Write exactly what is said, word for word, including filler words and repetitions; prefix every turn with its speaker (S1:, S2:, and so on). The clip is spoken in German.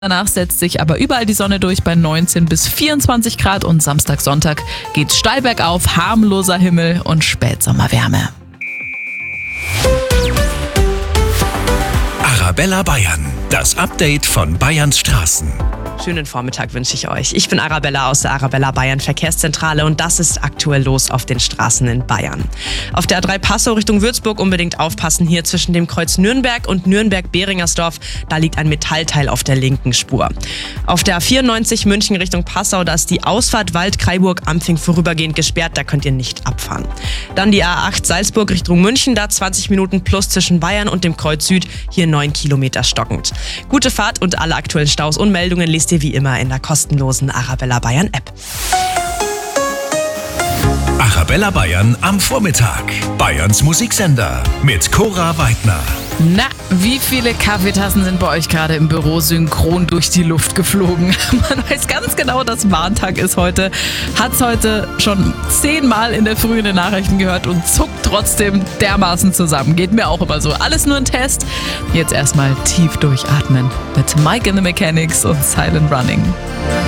S1: Danach setzt sich aber überall die Sonne durch bei neunzehn bis vierundzwanzig Grad und Samstag, Sonntag geht's steil bergauf, harmloser Himmel und Spätsommerwärme.
S2: Arabella Bayern, das Update von Bayerns Straßen.
S3: Schönen Vormittag wünsche ich euch. Ich bin Arabella aus der Arabella Bayern Verkehrszentrale und das ist aktuell los auf den Straßen in Bayern. Auf der A drei Passau Richtung Würzburg unbedingt aufpassen, hier zwischen dem Kreuz Nürnberg und Nürnberg-Behringersdorf, da liegt ein Metallteil auf der linken Spur. Auf der A vierundneunzig München Richtung Passau, da ist die Ausfahrt Waldkraiburg-Ampfing vorübergehend gesperrt, da könnt ihr nicht abfahren. Dann die A acht Salzburg Richtung München, da zwanzig Minuten plus zwischen Bayern und dem Kreuz Süd, hier neun Kilometer stockend. Gute Fahrt und alle aktuellen Staus und Meldungen lest ihr wie immer in der kostenlosen Arabella Bayern App.
S2: Arabella Bayern am Vormittag. Bayerns Musiksender mit Cora Weidner.
S1: Na, wie viele Kaffeetassen sind bei euch gerade im Büro synchron durch die Luft geflogen? Man weiß ganz genau, dass Warntag ist heute. Hat's heute schon zehnmal in der Früh in den Nachrichten gehört und zuckt trotzdem dermaßen zusammen. Geht mir auch immer so. Alles nur ein Test. Jetzt erstmal tief durchatmen mit Mike and the Mechanics und Silent Running.